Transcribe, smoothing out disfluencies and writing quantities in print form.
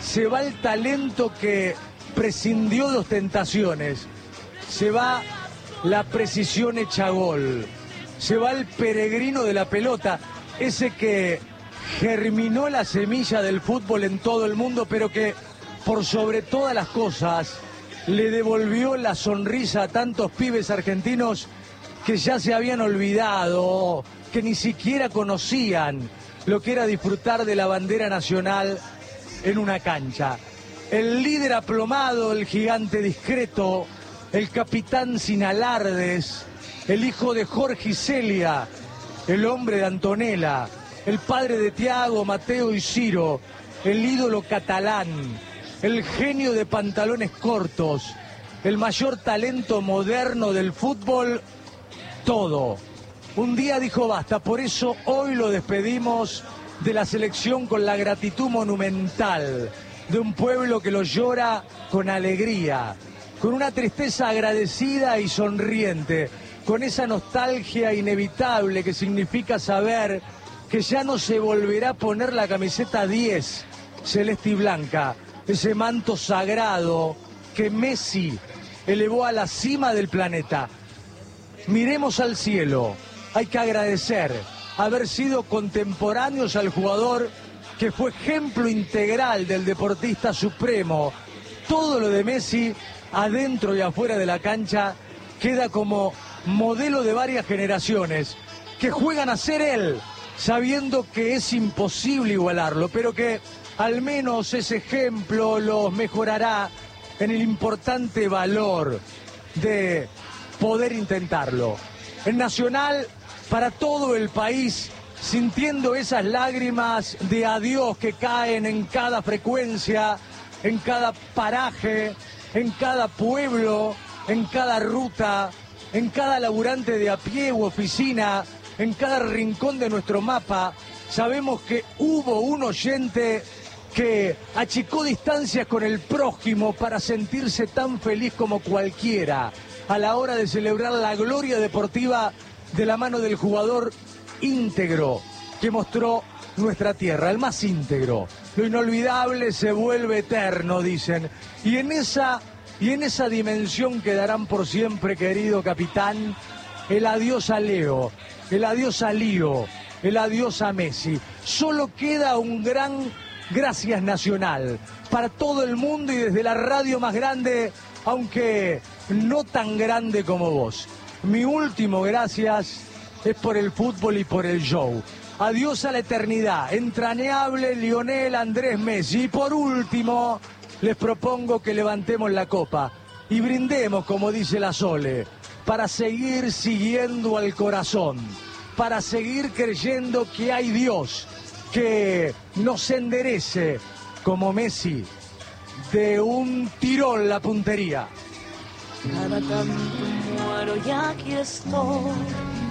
Se va el talento que prescindió de ostentaciones. Se va la precisión hecha gol. Se va el peregrino de la pelota, ese que germinó la semilla del fútbol en todo el mundo, pero que por sobre todas las cosas le devolvió la sonrisa a tantos pibes argentinos que ya se habían olvidado, que ni siquiera conocían lo que era disfrutar de la bandera nacional en una cancha. El líder aplomado, el gigante discreto, el capitán sin alardes, el hijo de Jorge y Celia, el hombre de Antonella, el padre de Tiago, Mateo y Ciro, el ídolo catalán, el genio de pantalones cortos, el mayor talento moderno del fútbol, todo. Un día dijo basta, por eso hoy lo despedimos de la selección con la gratitud monumental de un pueblo que lo llora con alegría, con una tristeza agradecida y sonriente, con esa nostalgia inevitable que significa saber que ya no se volverá a poner la camiseta 10, celeste y blanca, ese manto sagrado que Messi elevó a la cima del planeta. Miremos al cielo, hay que agradecer haber sido contemporáneos al jugador que fue ejemplo integral del deportista supremo. Todo lo de Messi, adentro y afuera de la cancha, queda como modelo de varias generaciones que juegan a ser él, sabiendo que es imposible igualarlo, pero que al menos ese ejemplo los mejorará en el importante valor de poder intentarlo. En Nacional, para todo el país, sintiendo esas lágrimas de adiós que caen en cada frecuencia, en cada paraje, en cada pueblo, en cada ruta, en cada laburante de a pie u oficina, en cada rincón de nuestro mapa. Sabemos que hubo un oyente que achicó distancias con el prójimo para sentirse tan feliz como cualquiera a la hora de celebrar la gloria deportiva de la mano del jugador íntegro que mostró nuestra tierra, el más íntegro. Lo inolvidable se vuelve eterno, dicen. Y en esa dimensión quedarán por siempre, querido capitán, el adiós a Leo, el adiós a Lío, el adiós a Messi. Solo queda un gran gracias nacional para todo el mundo y desde la radio más grande, aunque no tan grande como vos. Mi último gracias es por el fútbol y por el show. Adiós a la eternidad, entrañable Lionel Andrés Messi. Y por último, les propongo que levantemos la copa y brindemos, como dice la Sole, para seguir siguiendo al corazón, para seguir creyendo que hay Dios que nos enderece como Messi de un tirón la puntería. Cada tanto muero y aquí estoy